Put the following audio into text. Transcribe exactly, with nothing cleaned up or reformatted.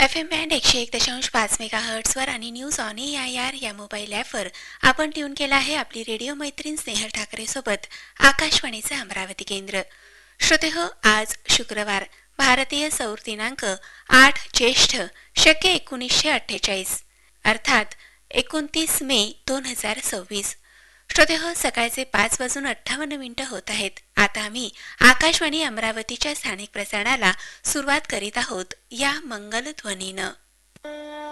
F M band एकशे एक दशांश पाच मेगा हर्ट्सवर आणि news on A I R या मोबाईल ॲपवर आपण ट्यून केला आहे आपली रेडिओ मैत्रीण स्नेहल ठाकरे सोबत आकाशवाणीचे अमरावती केंद्र. श्रोते हो, आज शुक्रवार, भारतीय सौर दिनांक आठ ज्येष्ठ शके एकोणीसशे अठ्ठेचाळीस अर्थात एकोणतीस मे दोन हजार सव्वीस. श्रोते हो, सकाळचे पाच वाजून अठ्ठावन्न मिनिटं होत आहेत. आता आम्ही आकाशवाणी अमरावतीच्या स्थानिक प्रसारणाला सुरुवात करीत आहोत या मंगल ध्वनीनं.